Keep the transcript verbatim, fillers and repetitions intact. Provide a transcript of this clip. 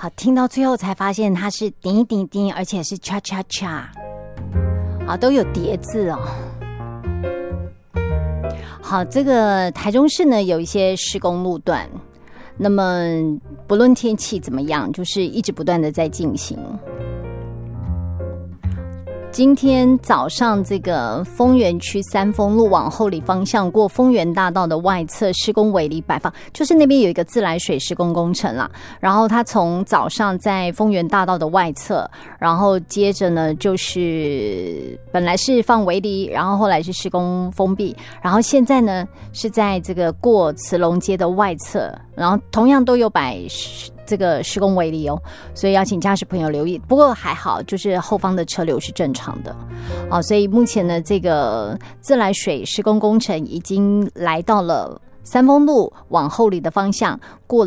好，听到最后才发现它是叮叮叮，而且是恰恰恰，好，都有叠字哦。好，这个台中市呢有一些施工路段，那么不论天气怎么样，就是一直不断的在进行。今天早上，这个丰原区三丰路往后里方向过丰原大道的外侧施工围篱摆放，就是那边有一个自来水施工工程啦。然后它从早上在丰原大道的外侧，然后接着呢就是本来是放围篱，然后后来是施工封闭，然后现在呢是在这个过慈龙街的外侧，然后同样都有摆这个施工围篱哦，所以要请驾驶朋友留意。不过还好，就是后方的车流是正常的，好，所以目前呢，这个自来水施工工程已经来到了三丰路往后里的方向，过